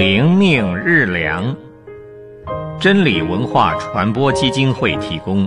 灵命日粮，真理文化传播基金会提供。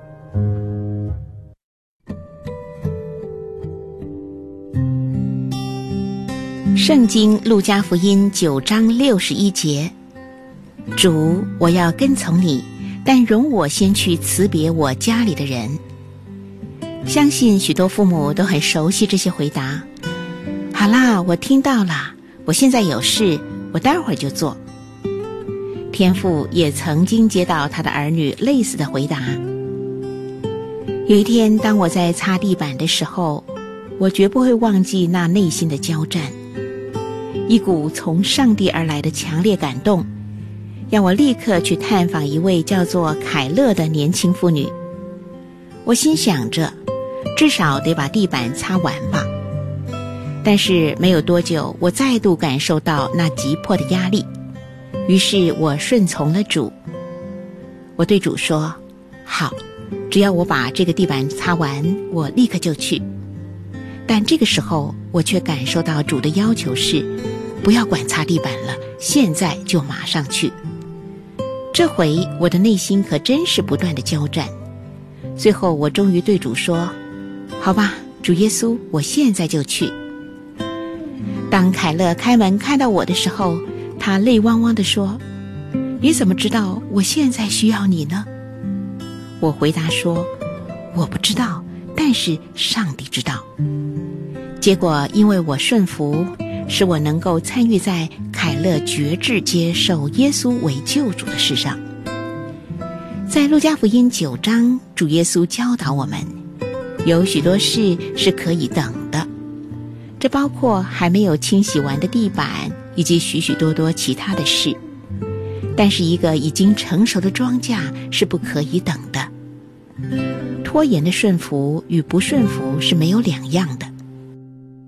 圣经路加福音9章61节，主，我要跟从你，但容我先去辞别我家里的人。相信许多父母都很熟悉这些回答。好啦，我听到了，我现在有事，我待会儿就做。天父也曾经接到他的儿女类似的回答。有一天，当我在擦地板的时候，我绝不会忘记那内心的交战。一股从上帝而来的强烈感动，让我立刻去探访一位叫做凯勒的年轻妇女。我心想着，至少得把地板擦完吧。但是没有多久，我再度感受到那急迫的压力，于是我顺从了主。我对主说，好，只要我把这个地板擦完，我立刻就去。但这个时候，我却感受到主的要求是，不要管擦地板了，现在就马上去。这回我的内心可真是不断的交战。最后我终于对主说，好吧，主耶稣，我现在就去。当凯勒开门看到我的时候，他泪汪汪地说，你怎么知道我现在需要你呢？我回答说，我不知道，但是上帝知道。结果因为我顺服，使我能够参与在凯勒决志接受耶稣为救主的事上。在路加福音9章，主耶稣教导我们，有许多事是可以等的，这包括还没有清洗完的地板，以及许许多多其他的事。但是一个已经成熟的庄稼是不可以等的。拖延的顺服与不顺服是没有两样的。